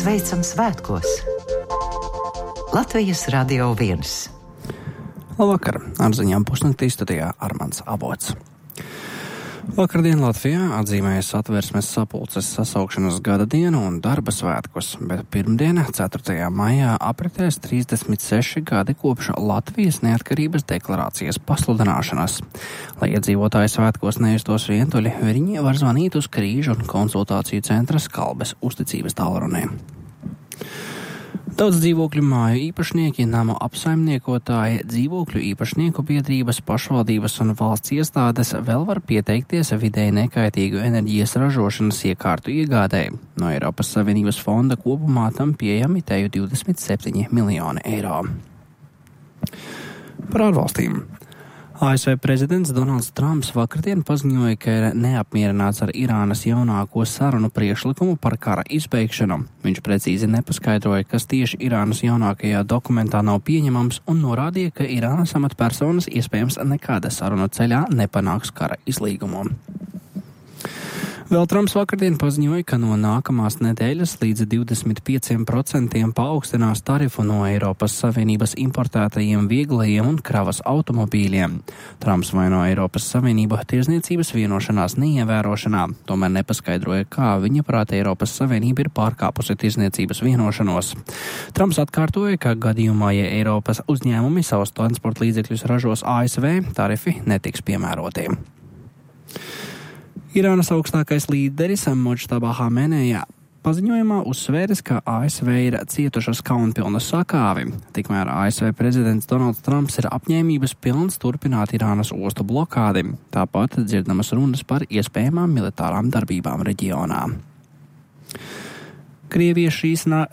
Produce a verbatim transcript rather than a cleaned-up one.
Sveicam svētkos! Latvijas Radio viens. Labvakar, ar ziņām pusnaktī studijā Armands Avots. Vakardien Latvijā atzīmēja Satversmes sapulces sasaukšanas gada dienu un darba svētkus, bet pirmdien, ceturtajā maijā, apritēs trīsdesmit seši gadi kopš Latvijas neatkarības deklarācijas pasludināšanas. Lai iedzīvotāji svētkos nejustos vientuļi, viņi var zvanīt uz krīžu un konsultāciju centra Skalbes uzticības tālrunī. Daudz dzīvokļu māju īpašnieki, namu apsaimniekotāji, dzīvokļu īpašnieku biedrības, pašvaldības un valsts iestādes vēl var pieteikties vidēji nekaitīgu enerģijas ražošanas iekārtu iegādēji. No Eiropas Savienības fonda kopumā tam pieejami teju divdesmit septiņi miljoni eiro. Par ārvalstīm. A S V prezidents Donalds Trumps vakardien paziņoja, ka ir neapmierināts ar Irānas jaunāko sarunu priekšlikumu par kara izbeigšanu. Viņš precīzi nepaskaidroja, kas tieši Irānas jaunākajā dokumentā nav pieņemams, un norādīja, ka Irānas amatpersonas iespējams nekāda sarunu ceļā nepanāks kara izlīgumu. Vēl Trumps vakardien paziņoja, ka no nākamās nedēļas līdz divdesmit pieciem procentiem paaugstinās tarifu no Eiropas Savienības importētajiem vieglajiem un kravas automobīļiem. Trumps vaino Eiropas Savienību tirzniecības vienošanās neievērošanā, tomēr nepaskaidroja, kā viņa prāt Eiropas Savienība ir pārkāpusi tirzniecības vienošanos. Trumps atkārtoja, ka gadījumā, ja Eiropas uzņēmumi savus transporta līdzekļus ražos A S V, tarifi netiks piemēroti. Irānas augstākais līderis Močtabā Hamenejā paziņojumā uzsvēris, ka A S V ir cietušas kaunpilnu sakāvi. Tikmēr A S V prezidents Donalds Trumps ir apņēmības pilns turpināt Irānas ostu blokādi. Tāpat dzirdamas runas par iespējamām militārām darbībām reģionā. Krievija šīs,